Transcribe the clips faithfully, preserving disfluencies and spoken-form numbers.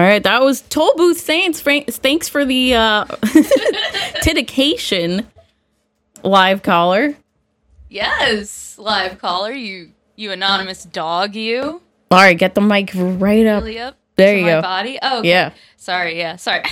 right, that was Toll Booth Saints. Thanks for the uh, dedication, live caller. Yes, live caller. You, you anonymous dog. You. All right, get the mic right up. Really up. There to you my go. Body. Oh, okay. Yeah. Sorry. Yeah. Sorry.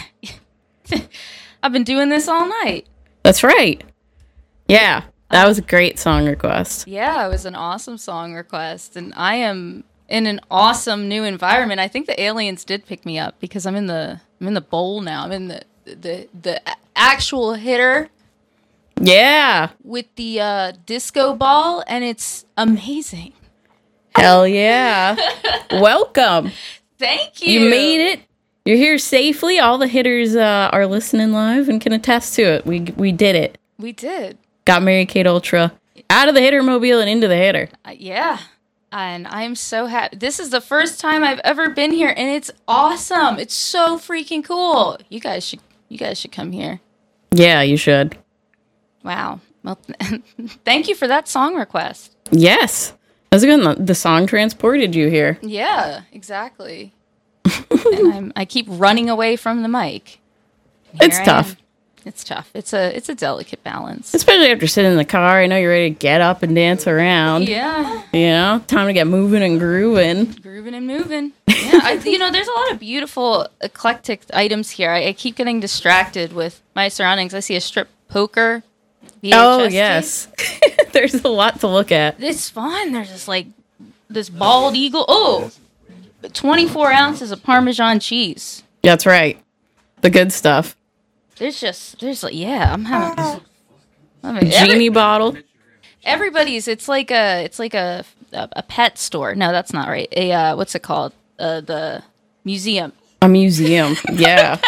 I've been doing this all night. That's right. Yeah, that was a great song request. Yeah, it was an awesome song request, and I am in an awesome new environment. I think the aliens did pick me up because I'm in the I'm in the bowl now. I'm in the the the actual hitter. Yeah. With the uh, disco ball, and it's amazing. Hell yeah. Welcome. Thank you. You made it. You're here safely. All the hitters uh, are listening live and can attest to it. We we did it. We did. Got Mary Kate Ultra out of the hitter mobile and into the hitter. Uh, yeah. And I'm so happy. This is the first time I've ever been here, and it's awesome. It's so freaking cool. You guys should you guys should come here. Yeah, you should. Wow. Well, thank you for that song request. Yes. That's good. The song transported you here. Yeah, exactly. And I'm, I keep running away from the mic. Here It's I tough. am. It's tough. It's a it's a delicate balance. Especially after sitting in the car. I know you're ready to get up and dance around. Yeah. You know, time to get moving and grooving. Grooving and moving. Yeah. I, you know, there's a lot of beautiful, eclectic items here. I, I keep getting distracted with my surroundings. I see a strip poker. V H S Oh, tape. yes. There's a lot to look at. It's fun. There's just like this bald eagle. Oh, twenty-four ounces of Parmesan cheese. That's right. The good stuff. There's just, there's like, yeah, I'm having, I mean, Genie every, bottle. everybody's, it's like a, it's like a, a, a pet store. No, that's not right. A, uh, what's it called? Uh, the museum. A museum. Yeah.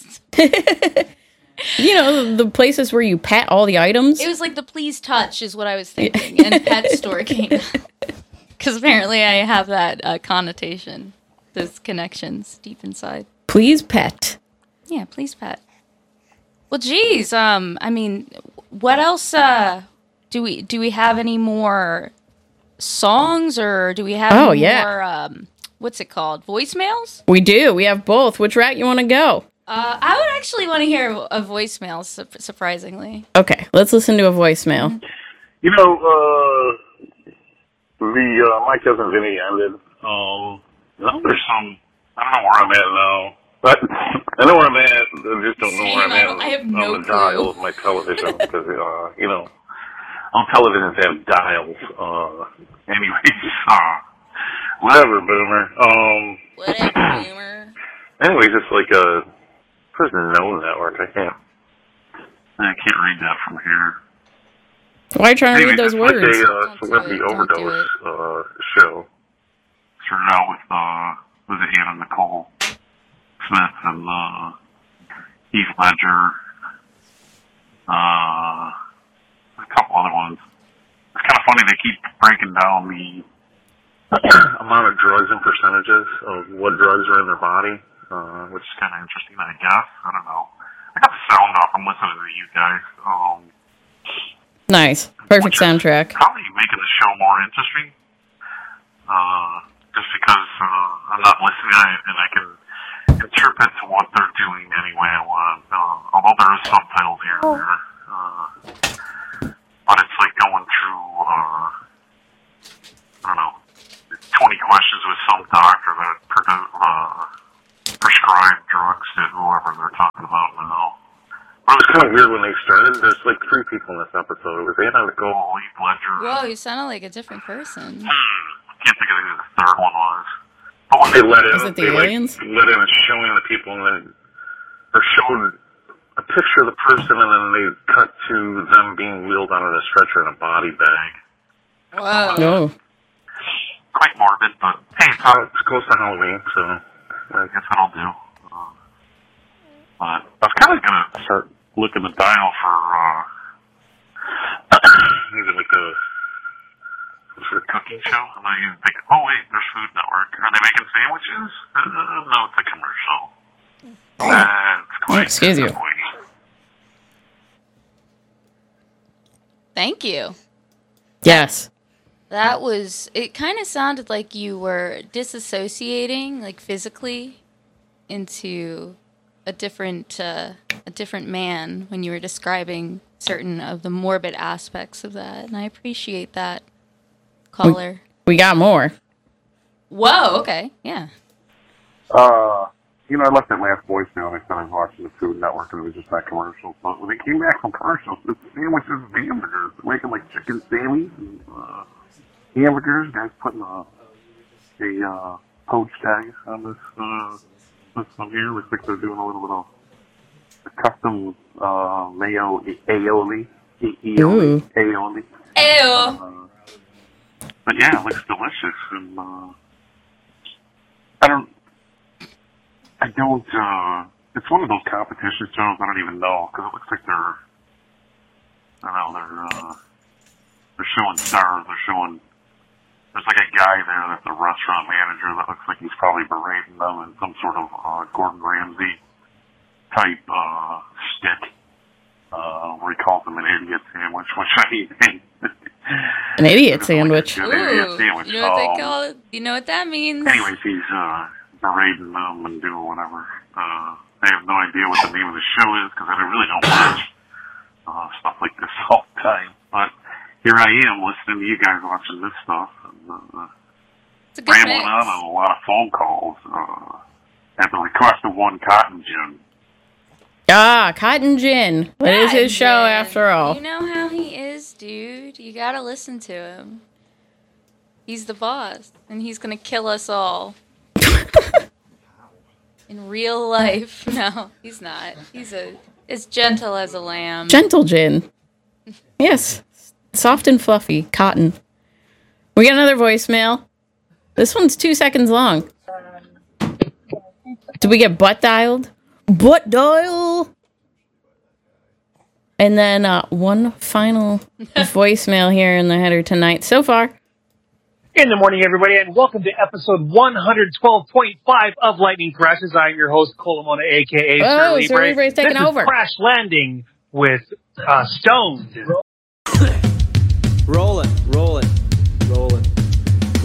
You know, the places where you pet all the items. It was like the Please Touch is what I was thinking. And pet store came because apparently I have that uh, connotation, those connections deep inside. Please pet. Yeah, please pet. Well, geez, um, I mean, what else? Uh, do we do we have any more songs, or do we have Oh, any yeah. more? Um, what's it called? Voicemails? We do. We have both. Which route you want to go? Uh, I would actually want to hear a voicemail. Su- surprisingly, Okay, let's listen to a voicemail. You know, uh, the uh, My Cousin Vinny ended. Um, now there's some. I don't know where I'm at now. But I know where I'm at. I just don't know where I'm at I have no on the dial clue. of my television because, uh, you know, all televisions have dials. Uh, anyways, uh, whatever, Boomer. Um, whatever, Boomer. anyways, it's like a prison no network. I can't. I can't read that from here. Why are you trying to read Anyways, those it's words? like a uh, Don't do celebrity it. Don't do overdose uh, show. Started out with uh, was it Anna Nicole Smith and uh, Heath Ledger, uh, a couple other ones. It's kind of funny they keep breaking down the amount of drugs and percentages of what drugs are in their body, uh, which is kind of interesting, I guess. I don't know. I got the sound off. I'm listening to you guys. Um, Nice. Perfect soundtrack. Probably making the show more interesting. Uh, just because uh, I'm not listening and I can interpret to what they're doing any way I want. Uh, although there is subtitles here and there. Uh, but it's like going through, uh, I don't know, twenty questions with some doctor that pro- uh, prescribed drugs to whoever they're talking about now. But it was kind of weird when they started. There's like three people in this episode. It was Anna Nicole, Heath Ledger. Whoa, you sounded like a different person. Hmm, can't think of who the third one was. But when they let in, Was it the they aliens? like let in and showing the people, and then or showed a picture of the person, and then they cut to them being wheeled onto a stretcher in a body bag. Whoa. Oh. Quite morbid, but hey, it's, uh, it's close to Halloween, so I guess that'll do. Uh, but I was kind of gonna start looking the dial for uh, maybe like a. For a cooking show, and I even think, oh wait, there's Food Network. Are they making sandwiches? Uh, no, it's a commercial. That's quite Excuse you. disappointing. Thank you. Yes. That was, it kind of sounded like you were disassociating, like physically, into a different uh, a different man when you were describing certain of the morbid aspects of that, and I appreciate that, caller. We, we got more. Whoa, okay, yeah. Uh, you know, I left that last voicemail and I said I was watching the Food Network and it was just that commercial. But when they came back from commercials, it's sandwiches and hamburgers. They're making like chicken sammies and uh, hamburgers. Guys putting a, a uh, poach tag on this, uh, this one here. Looks like they're doing a little bit of a custom uh, mayo aioli. Ooh. Aioli. Ew. Uh, but yeah, it looks delicious. And uh, I don't... I don't, uh, it's one of those competition shows I don't even know, because it looks like they're, I don't know, they're, uh, they're showing stars, they're showing, there's like a guy there that's a restaurant manager that looks like he's probably berating them in some sort of, uh, Gordon Ramsay type, uh, stick, uh, where he calls them an idiot sandwich, which I mean, an idiot sandwich. Ooh, an idiot sandwich. You know what um, they call it? You know what that means? Anyways, he's, uh, berating them and doing whatever. Uh, I have no idea what the name of the show is because I really don't watch uh, stuff like this all the time. But here I am listening to you guys watching this stuff and uh, rambling mix. on on a lot of phone calls uh, at the request of one Cotton Gin. Ah, Cotton Gin. What is his show after all? You know how he is, dude. You gotta listen to him. He's the boss, and he's gonna kill us all. In real life, no, he's not. He's a as gentle as a lamb. Gentle Gin. Yes. Soft and fluffy. Cotton. We got another voicemail. This one's two seconds long. Did we get butt dialed? Butt dial! And then uh, one final voicemail here in the header tonight. So far. In the morning, everybody, and welcome to episode one twelve point five of Lightning Crashes. I'm your host, Colomona, a k a. Oh, Sir Sir Libre's taking this over. Is Crash Landing with uh, Stoned. Roll it, roll it.